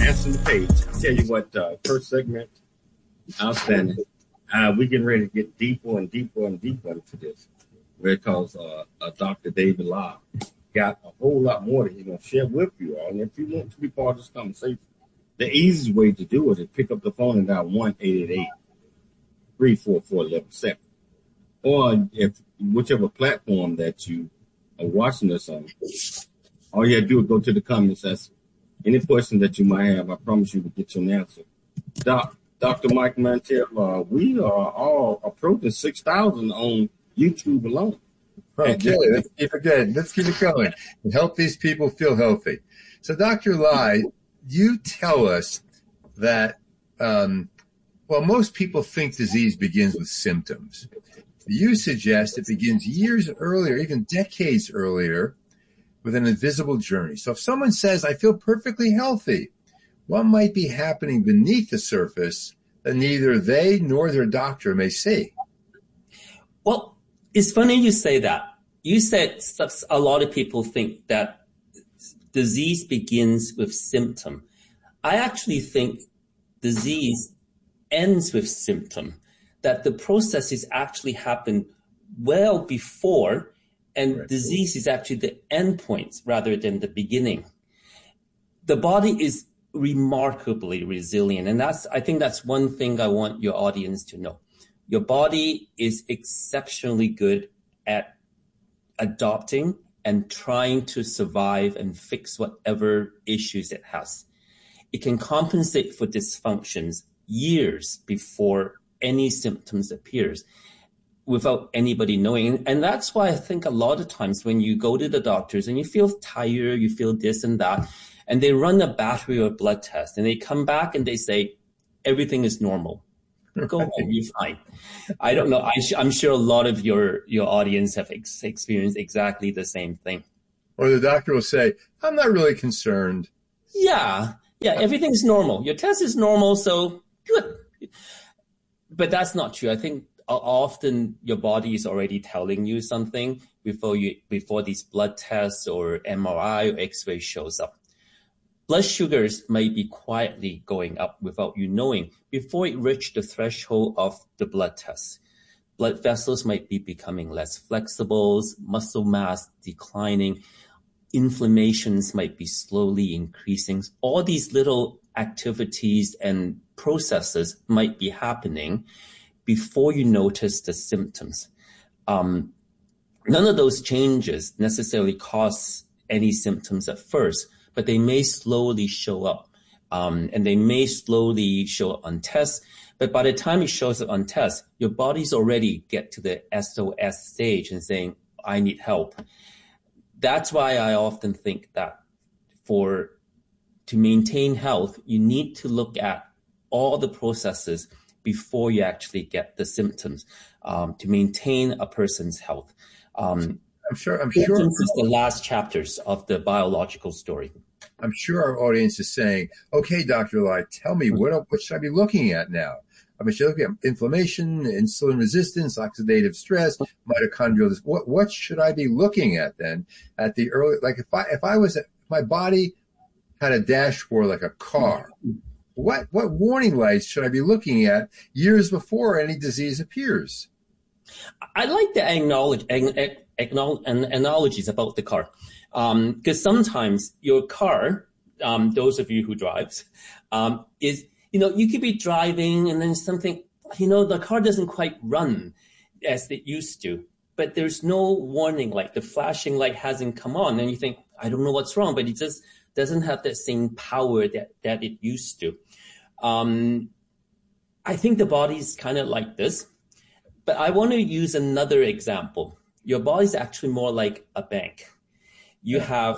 Answering the page. I tell you what, first segment, outstanding. We're getting ready to get deeper and deeper and deeper into this because Dr. David Locke got a whole lot more that he's going to share with you all. And if you want to be part of this conversation, the easiest way to do it is pick up the phone and dial 1-888-344-1170. Or if whichever platform that you are watching this on, all you have to do is go to the comments. That's any question that you might have. I promise you will get your answer. Dr. Mike Mantell, we are all approaching 6,000 on YouTube alone. Okay, let's keep it good. Let's keep it going and help these people feel healthy. So, Dr. Lai, you tell us that, most people think disease begins with symptoms. You suggest it begins years earlier, even decades earlier, with an invisible journey. So if someone says, I feel perfectly healthy, what might be happening beneath the surface that neither they nor their doctor may see? Well, it's funny you say that. You said a lot of people think that disease begins with symptom. I actually think disease ends with symptom, that the processes actually happen well before, and disease is actually the end point rather than the beginning. The body is remarkably resilient, and I think that's one thing I want your audience to know. Your body is exceptionally good at adopting and trying to survive and fix whatever issues it has. It can compensate for dysfunctions years before any symptoms appears without anybody knowing. And that's why I think a lot of times when you go to the doctors and you feel tired, you feel this and that, and they run a battery of blood tests and they come back and they say, everything is normal. Go home, you're fine. I don't know. I'm sure a lot of your audience have experienced exactly the same thing. Or the doctor will say, I'm not really concerned. Yeah, everything's normal. Your test is normal, so good. But that's not true. I think often your body is already telling you something before these blood tests or MRI or X-ray shows up. Blood sugars might be quietly going up without you knowing before it reaches the threshold of the blood test. Blood vessels might be becoming less flexible, muscle mass declining, inflammations might be slowly increasing. All these little activities and processes might be happening before you notice the symptoms. None of those changes necessarily cause any symptoms at first, but they may slowly show up. And they may slowly show up on tests. But by the time it shows up on tests, your body's already get to the SOS stage and saying, I need help. That's why I often think that to maintain health, you need to look at all the processes before you actually get the symptoms to maintain a person's health. I'm sure. Symptoms is the last chapters of the biological story. I'm sure our audience is saying, okay, Dr. Lai, tell me, what should I be looking at now? I mean, should I look at inflammation, insulin resistance, oxidative stress, mitochondrial? What should I be looking at then at the early, like if I was, my body had a dashboard like a car, what warning lights should I be looking at years before any disease appears? I like the analogies about the car. Because sometimes your car, those of you who drives, is, you could be driving and then something, the car doesn't quite run as it used to, but there's no warning light. The flashing light hasn't come on and you think, I don't know what's wrong, but it just doesn't have that same power that it used to. I think the body's kind of like this, but I want to use another example. Your body's actually more like a bank. You have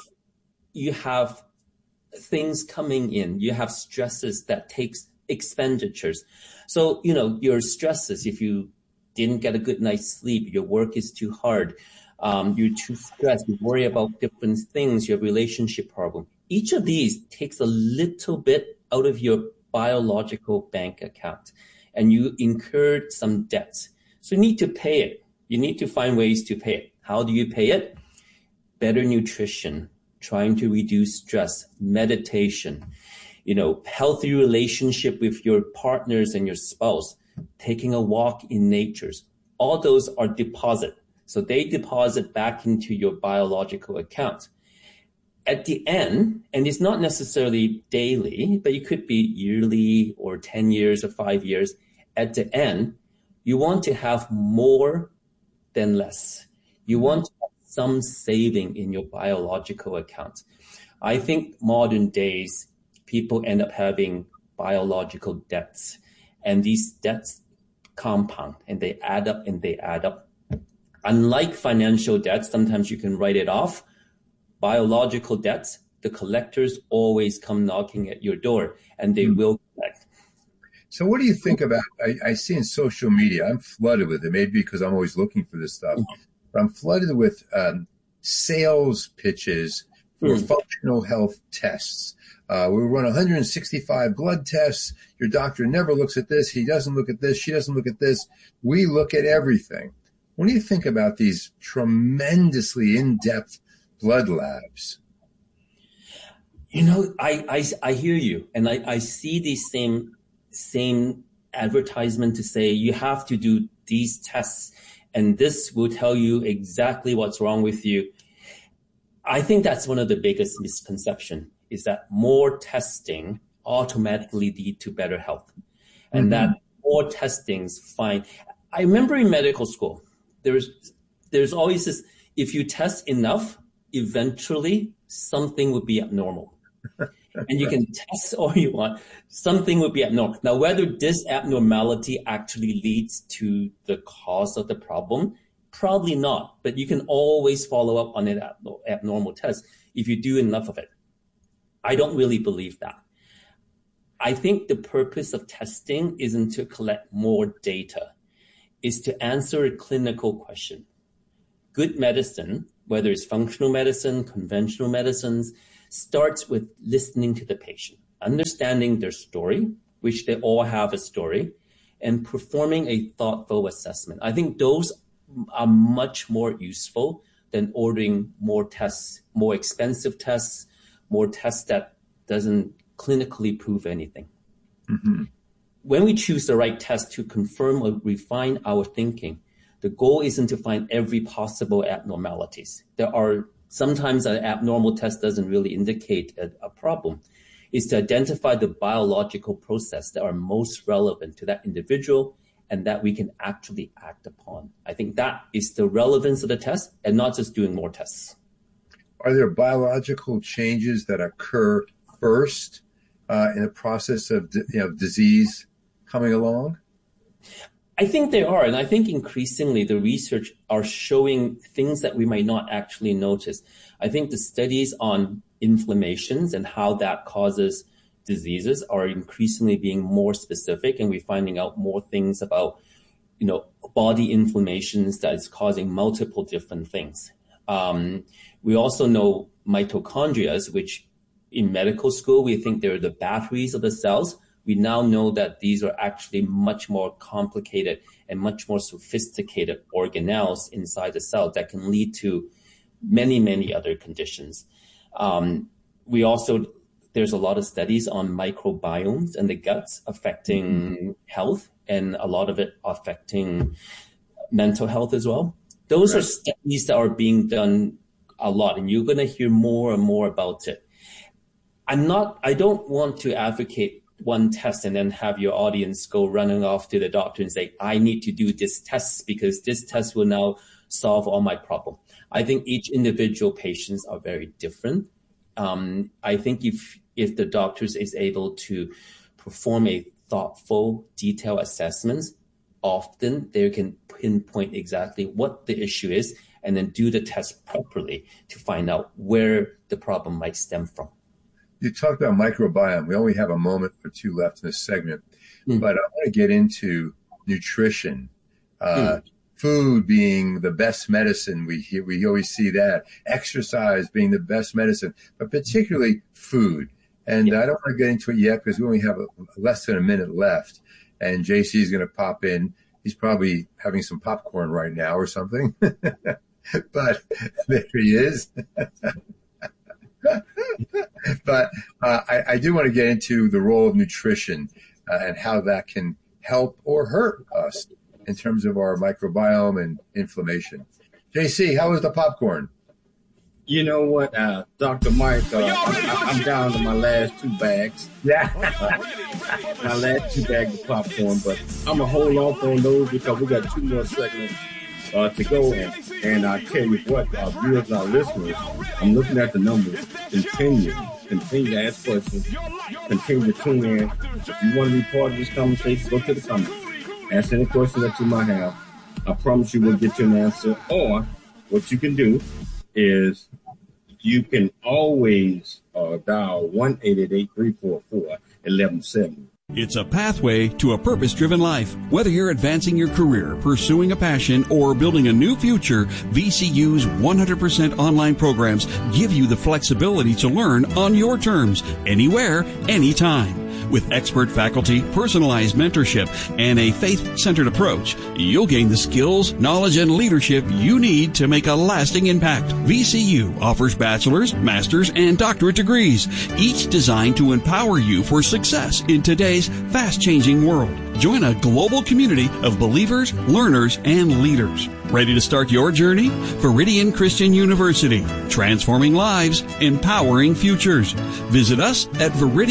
things coming in. You have stresses that takes expenditures. So, your stresses, if you didn't get a good night's sleep, your work is too hard, you're too stressed, you worry about different things, your relationship problem. Each of these takes a little bit out of your biological bank account and you incurred some debts. So you need to pay it. You need to find ways to pay it. How do you pay it? Better nutrition, trying to reduce stress, meditation. healthy relationship with your partners and your spouse, taking a walk in nature. All those are deposit. So they deposit back into your biological account. At the end, and it's not necessarily daily, but it could be yearly or 10 years or 5 years. At the end, you want to have more than less. You want to have some saving in your biological account. I think modern days, people end up having biological debts, and these debts compound and they add up and they add up. Unlike financial debts, sometimes you can write it off. Biological debts, the collectors always come knocking at your door, and they will collect. So what do you think about, I see in social media, I'm flooded with it, maybe because I'm always looking for this stuff, but I'm flooded with sales pitches for functional health tests. We run 165 blood tests. Your doctor never looks at this. He doesn't look at this. She doesn't look at this. We look at everything. What do you think about these tremendously in-depth blood labs? I hear you, and I see the same advertisement to say you have to do these tests, and this will tell you exactly what's wrong with you. I think that's one of the biggest misconceptions, is that more testing automatically lead to better health, and that more testings fine. I remember in medical school, there's always this: if you test enough, eventually something would be abnormal. And you can test all you want, something would be abnormal. Now, whether this abnormality actually leads to the cause of the problem, probably not. But you can always follow up on an abnormal test if you do enough of it. I don't really believe that. I think the purpose of testing isn't to collect more data. It's to answer a clinical question. Good medicine, whether it's functional medicine, conventional medicines, starts with listening to the patient, understanding their story, which they all have a story, and performing a thoughtful assessment. I think those are much more useful than ordering more tests, more expensive tests, more tests that doesn't clinically prove anything. When we choose the right test to confirm or refine our thinking, the goal isn't to find every possible abnormalities. There are sometimes an abnormal test doesn't really indicate a problem. It's to identify the biological process that are most relevant to that individual and that we can actually act upon. I think that is the relevance of the test, and not just doing more tests. Are there biological changes that occur first in the process of disease coming along? I think there are, and I think increasingly the research are showing things that we might not actually notice. I think the studies on inflammations and how that causes diseases are increasingly being more specific, and we're finding out more things about, body inflammations that is causing multiple different things. We also know mitochondria, which in medical school, we think they're the batteries of the cells. We now know that these are actually much more complicated and much more sophisticated organelles inside the cell that can lead to many, many other conditions. There's a lot of studies on microbiomes and the guts affecting health, and a lot of it affecting mental health as well. Those are studies that are being done a lot, and you're going to hear more and more about it. I don't want to advocate one test and then have your audience go running off to the doctor and say, I need to do this test because this test will now solve all my problem. I think each individual patients are very different. I think if the doctor is able to perform a thoughtful, detailed assessments, often they can pinpoint exactly what the issue is and then do the test properly to find out where the problem might stem from. You talked about microbiome. We only have a moment or two left in this segment, but I want to get into nutrition. Food being the best medicine. We always see that. Exercise being the best medicine, but particularly food. And I don't want to get into it yet because we only have less than a minute left. And JC is going to pop in. He's probably having some popcorn right now or something. But there he is. But I do want to get into the role of nutrition and how that can help or hurt us in terms of our microbiome and inflammation. JC, how was the popcorn? You know what, Dr. Mike, I'm down to my last 2 bags. Yeah. My last 2 bags of popcorn, but I'm going to hold off on those because we got 2 more segments to go in. And I tell you what, our viewers and our listeners, I'm looking at the numbers. Continue to ask questions. Continue to tune in. If you want to be part of this conversation, go to the comments. Ask any question that you might have. I promise you we'll get you an answer. Or what you can do is you can always dial 1-888-344-1170. It's a pathway to a purpose-driven life. Whether you're advancing your career, pursuing a passion, or building a new future, VCU's 100% online programs give you the flexibility to learn on your terms, anywhere, anytime. With expert faculty, personalized mentorship, and a faith-centered approach, you'll gain the skills, knowledge, and leadership you need to make a lasting impact. VCU offers bachelor's, master's, and doctorate degrees, each designed to empower you for success in today's fast-changing world. Join a global community of believers, learners, and leaders. Ready to start your journey? Veridian Christian University. Transforming lives, empowering futures. Visit us at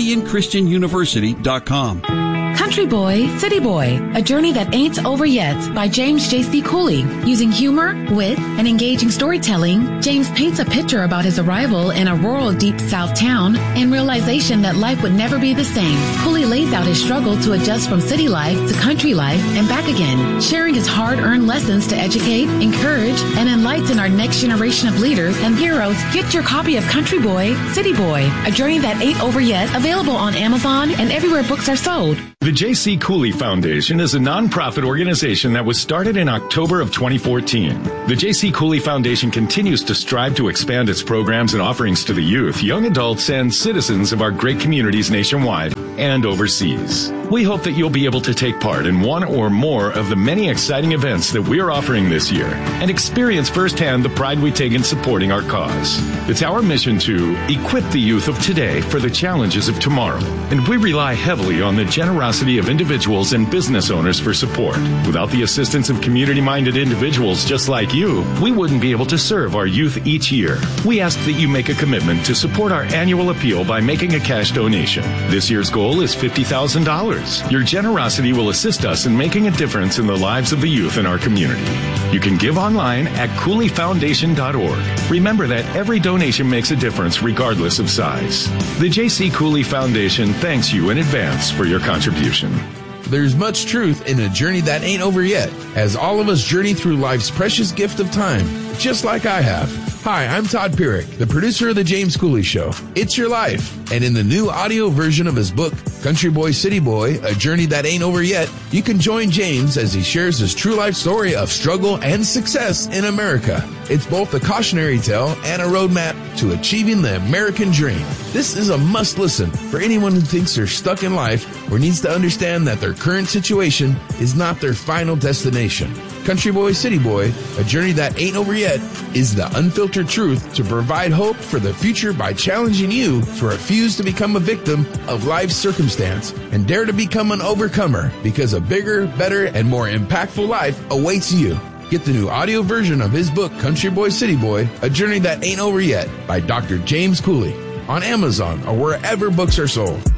VeridianChristianUniversity.com. Country Boy, City Boy, A Journey That Ain't Over Yet by James J.C. Cooley. Using humor, wit, and engaging storytelling, James paints a picture about his arrival in a rural deep south town and realization that life would never be the same. Cooley lays out his struggle to adjust from city life to country life and back again, sharing his hard-earned lessons to educate, encourage, and enlighten our next generation of leaders and heroes. Get your copy of Country Boy, City Boy, A Journey That Ain't Over Yet, available on Amazon and everywhere books are sold. The J.C. Cooley Foundation is a nonprofit organization that was started in October of 2014. The J.C. Cooley Foundation continues to strive to expand its programs and offerings to the youth, young adults, and citizens of our great communities nationwide and overseas. We hope that you'll be able to take part in one or more of the many exciting events that we're offering this year and experience firsthand the pride we take in supporting our cause. It's our mission to equip the youth of today for the challenges of tomorrow, and we rely heavily on the generosity of individuals and business owners for support. Without the assistance of community-minded individuals just like you, we wouldn't be able to serve our youth each year. We ask that you make a commitment to support our annual appeal by making a cash donation. This year's goal is $50,000. Your generosity will assist us in making a difference in the lives of the youth in our community. You can give online at CooleyFoundation.org. Remember that every donation makes a difference regardless of size. The J.C. Cooley Foundation thanks you in advance for your contribution. There's much truth in A Journey That Ain't Over Yet, as all of us journey through life's precious gift of time, just like I have. Hi, I'm Todd Pierick, the producer of The James Cooley Show. It's your life. And in the new audio version of his book, Country Boy, City Boy, A Journey That Ain't Over Yet, you can join James as he shares his true life story of struggle and success in America. It's both a cautionary tale and a roadmap to achieving the American dream. This is a must listen for anyone who thinks they're stuck in life or needs to understand that their current situation is not their final destination. Country Boy, City Boy, A Journey That Ain't Over Yet is the unfiltered truth to provide hope for the future by challenging you to refuse to become a victim of life's circumstance and dare to become an overcomer, because a bigger, better, and more impactful life awaits you. Get the new audio version of his book, Country Boy, City Boy, A Journey That Ain't Over Yet by Dr. James Cooley on Amazon or wherever books are sold.